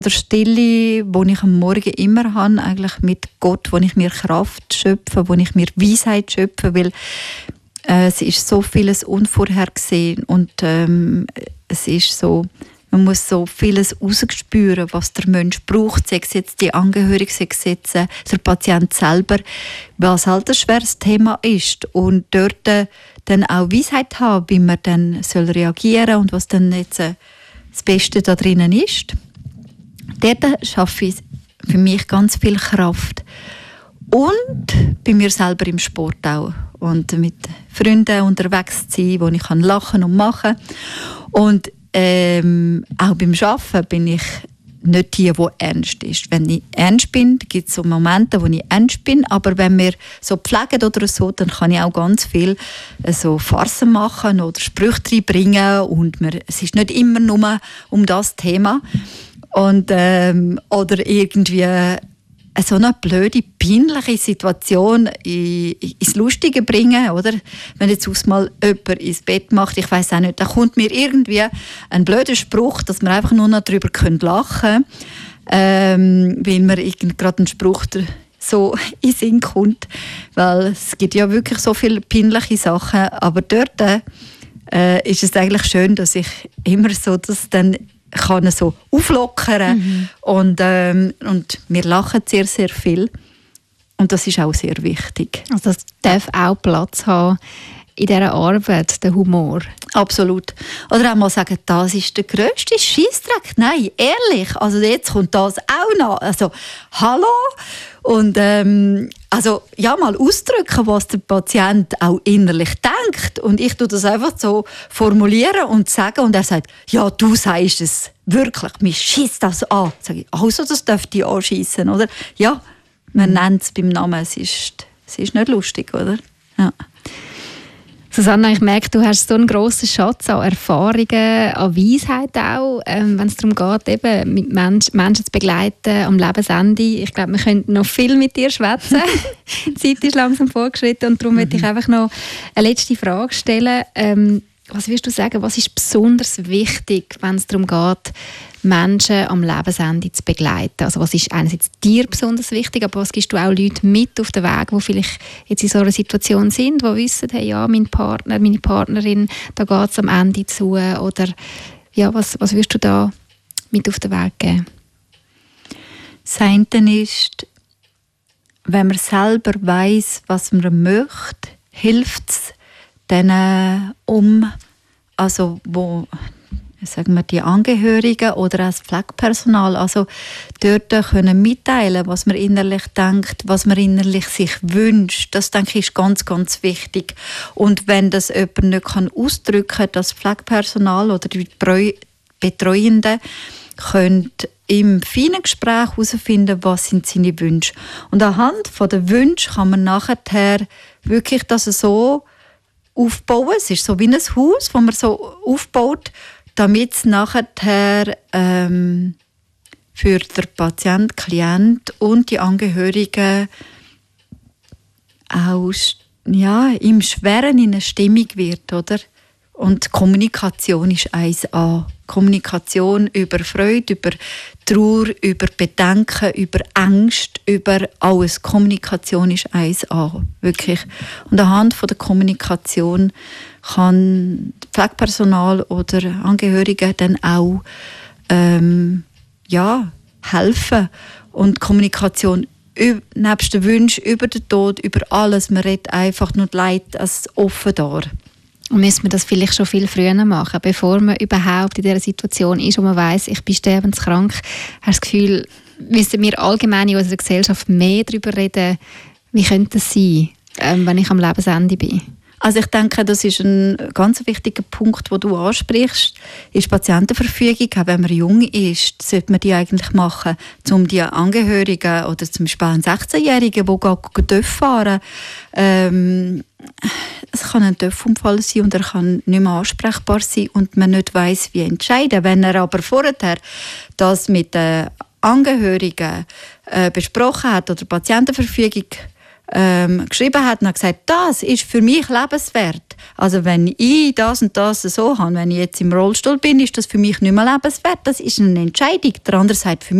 Der Stille, die ich am Morgen immer habe, eigentlich mit Gott, wo ich mir Kraft schöpfe, wo ich mir Weisheit schöpfe, weil es ist so vieles unvorhergesehen und es ist so, man muss so vieles rausspüren, was der Mensch braucht, sei es jetzt die Angehörigen, sei es jetzt der Patient selber, was halt ein schweres Thema ist. Und dort dann auch Weisheit haben, wie man dann reagieren soll und was dann jetzt das Beste da drinnen ist. Dort schaffe ich für mich ganz viel Kraft. Und bei mir selber im Sport auch. Und mit Freunden unterwegs zu sein, wo ich lachen und machen kann. Und auch beim Arbeiten bin ich nicht die ernst ist. Wenn ich ernst bin, gibt es so Momente, wo ich ernst bin, aber wenn wir so pflegen oder so, dann kann ich auch ganz viel so Farsen machen oder Sprüche reinbringen und es ist nicht immer nur um das Thema. Und, oder irgendwie so eine blöde, peinliche Situation ins Lustige bringen, oder? Wenn jetzt mal jemand ins Bett macht, ich weiss auch nicht, da kommt mir irgendwie ein blöder Spruch, dass wir einfach nur noch darüber lachen können, weil mir gerade ein Spruch so in den Sinn kommt, weil es gibt ja wirklich so viele peinliche Sachen, aber dort ist es eigentlich schön, dass ich immer so das dann kann so auflockern und wir lachen sehr, sehr viel und das ist auch sehr wichtig. Also das darf auch Platz haben in dieser Arbeit, der Humor. Absolut. Oder auch mal sagen, das ist der grösste Scheissdreck. Nein, ehrlich, also jetzt kommt das auch noch. Also, hallo? Und also, ja, mal ausdrücken, was der Patient auch innerlich denkt. Und ich tue das einfach so formulieren und sagen. Und er sagt, ja, du sagst es wirklich, mich schiesst das an. Sag ich, also das dürfte ich anschiessen, oder? Ja, man nennt es beim Namen, es ist nicht lustig, oder? Ja. Susanna, ich merke, du hast so einen grossen Schatz an Erfahrungen, an Weisheit auch, wenn es darum geht, eben mit Menschen zu begleiten am Lebensende. Ich glaube, wir könnten noch viel mit dir schwätzen. Die Zeit ist langsam vorgeschritten und darum möchte ich einfach noch eine letzte Frage stellen. Was würdest du sagen, was ist besonders wichtig, wenn es darum geht, Menschen am Lebensende zu begleiten? Also was ist einerseits dir besonders wichtig, aber was gibst du auch Leuten mit auf den Weg, die vielleicht jetzt in so einer Situation sind, die wissen, hey, ja, mein Partner, meine Partnerin, da geht es am Ende zu, oder ja, was würdest du da mit auf den Weg geben? Das eine ist, wenn man selber weiss, was man möchte, hilft es denen also wo sagen wir, die Angehörigen oder auch das Pflegepersonal, also dort können mitteilen, was man innerlich denkt, was man innerlich sich wünscht. Das, denke ich, ist ganz, ganz wichtig. Und wenn das jemand nicht ausdrücken kann, das Pflegepersonal oder die Betreuenden können im feinen Gespräch herausfinden, was sind seine Wünsche. Und anhand von den Wünschen kann man nachher wirklich das so aufbauen. Es ist so wie ein Haus, das man so aufbaut, damit es nachher für den Patient, Klient und die Angehörigen auch im Schweren in eine Stimmung wird, oder? Und Kommunikation ist 1A. Kommunikation über Freude, über Trauer, über Bedenken, über Angst, über alles. Kommunikation ist 1A, wirklich. Und anhand von der Kommunikation kann Pflegepersonal oder Angehörige dann auch helfen. Und Kommunikation nebst den Wünschen über den Tod, über alles, man redet einfach nur Leid als offen dar. Und müssen wir das vielleicht schon viel früher machen, bevor man überhaupt in dieser Situation ist, wo man weiss, ich bin sterbenskrank. Hast du das Gefühl, müssen wir allgemein in unserer Gesellschaft mehr darüber reden, wie könnte es sein, wenn ich am Lebensende bin? Also ich denke, das ist ein ganz wichtiger Punkt, den du ansprichst, ist Patientenverfügung. Auch wenn man jung ist, sollte man die eigentlich machen, um die Angehörigen oder zum Beispiel einen 16-Jährigen, der fahren darf. Es kann ein Töpfunfall sein und er kann nicht mehr ansprechbar sein und man nicht weiss, wie entscheiden. Wenn er aber vorher das mit den Angehörigen besprochen hat oder Patientenverfügung geschrieben hat und hat gesagt, das ist für mich lebenswert. Also wenn ich das und das so habe, wenn ich jetzt im Rollstuhl bin, ist das für mich nicht mehr lebenswert. Das ist eine Entscheidung. Der andere sagt, für